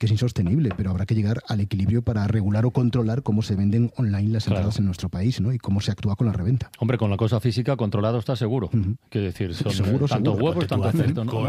que es insostenible, pero habrá que llegar al equilibrio para regular o controlar cómo se venden online las entradas en nuestro país, ¿no? Y cómo se actúa con la reventa. Hombre, con la cosa física controlado está seguro. Quiero decir, son tantos huevos, tanto cesto, ¿no?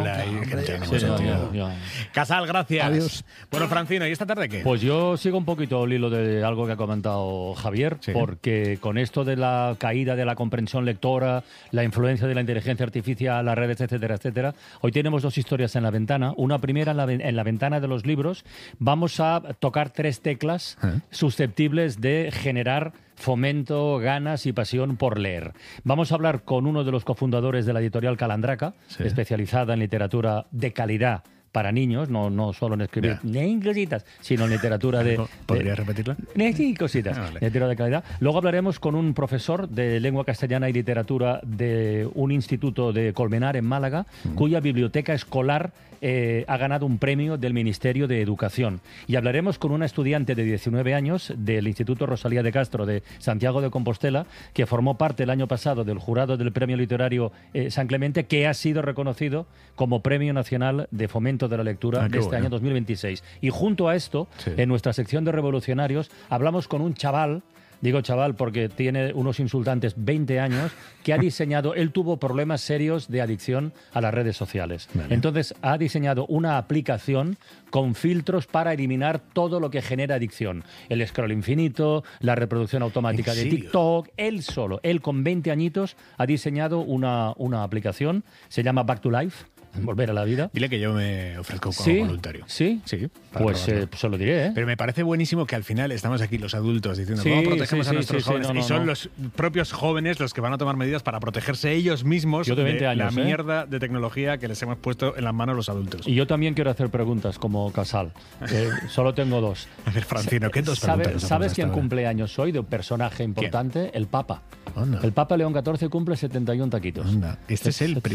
Casal, gracias. Adiós. Bueno, Francino, ¿y esta tarde qué? Pues yo sigo un poquito el hilo de algo que ha comentado Javier, porque con esto de la caída de la comprensión lectora, la influencia de la inteligencia artificial, las redes, etcétera, etcétera, hoy tenemos dos historias en la ventana. Una primera en la ventana de los libros. Vamos a tocar 3 teclas susceptibles de generar fomento, ganas y pasión por leer. Vamos a hablar con uno de los cofundadores de la editorial Calandraca, especializada en literatura de calidad para niños, no solo en escribir cositas, sino en literatura de... ¿Podrías repetirla? Sí, cositas, literatura de calidad. Luego hablaremos con un profesor de lengua castellana y literatura de un instituto de Colmenar, en Málaga, cuya biblioteca escolar ha ganado un premio del Ministerio de Educación. Y hablaremos con una estudiante de 19 años del Instituto Rosalía de Castro de Santiago de Compostela, que formó parte el año pasado del jurado del Premio Literario San Clemente, que ha sido reconocido como Premio Nacional de Fomento de la Lectura de este año 2026. Y junto a esto, en nuestra sección de revolucionarios, hablamos con un chaval. Digo chaval porque tiene unos insultantes 20 años, que ha diseñado, él tuvo problemas serios de adicción a las redes sociales. Entonces ha diseñado una aplicación con filtros para eliminar todo lo que genera adicción. El scroll infinito, la reproducción automática de TikTok. Él con 20 añitos ha diseñado una aplicación, se llama Back to Life. Volver a la vida. Dile que yo me ofrezco como voluntario. ¿Sí? Sí. Pues se lo diré, ¿eh? Pero me parece buenísimo que al final estamos aquí los adultos diciendo cómo protegemos a nuestros jóvenes. Y son los propios jóvenes los que van a tomar medidas para protegerse ellos mismos de la mierda de tecnología que les hemos puesto en las manos los adultos. Y yo también quiero hacer preguntas como Casal. Solo tengo 2. A ver, Francino, ¿qué 2 preguntas? ¿Sabes quién cumple hoy de un personaje importante? ¿Quién? El Papa. Anda. El Papa León XIV cumple 71 taquitos. Anda. Este es el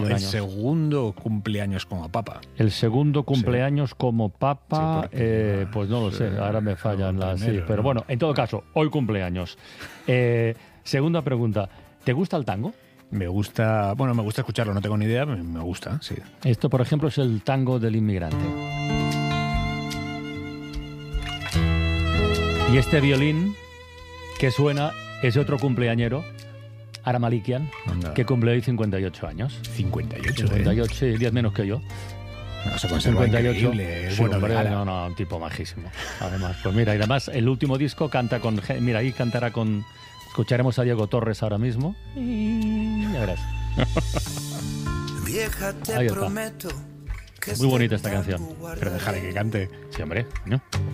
segundo cumpleaños como Papa. El segundo cumpleaños como Papa, pues no lo sé, ahora me fallan las... pero bueno, en todo caso, hoy cumpleaños. Segunda pregunta, ¿te gusta el tango? Me gusta escucharlo, no tengo ni idea, me gusta, sí. Esto, por ejemplo, es el tango del inmigrante. Y este violín que suena es otro cumpleañero, Ara Malikian, que cumple hoy 58 años. 58, sí, 10 menos que yo. No, se conserva increíble. Sí, un tipo majísimo. Además, pues mira, y además el último disco canta con... Mira, ahí cantará con... Escucharemos a Diego Torres ahora mismo. Y ya verás. Ahí está. Muy bonita esta canción. Pero déjale que cante. Sí, hombre. ¿No?